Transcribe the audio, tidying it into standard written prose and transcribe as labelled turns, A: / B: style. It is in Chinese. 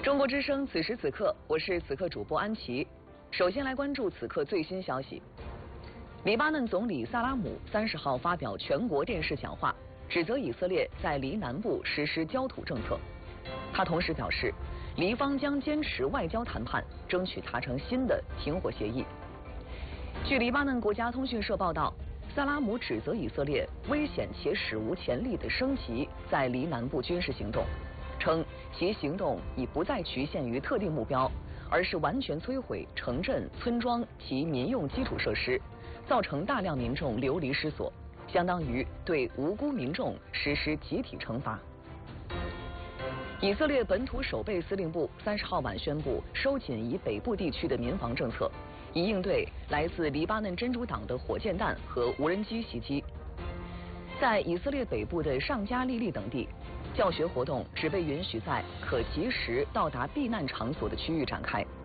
A: 中国之声，此时此刻，我是此刻主播安琪。首先来关注此刻最新消息。黎巴嫩总理萨拉姆30号发表全国电视讲话，指责以色列在黎南部实施焦土政策。他同时表示，黎方将坚持外交谈判，争取达成新的停火协议。据黎巴嫩国家通讯社报道，萨拉姆指责以色列危险且史无前例地升级在黎南部军事行动，称其行动已不再局限于特定目标，而是完全摧毁城镇、村庄及民用基础设施，造成大量民众流离失所，相当于对无辜民众实施集体惩罚。以色列本土守备司令部30号晚宣布收紧以北部地区的民防政策，以应对来自黎巴嫩真主党的火箭弹和无人机袭击。在以色列北部的上加利利等地，教学活动只被允许在可及时到达避难场所的区域展开。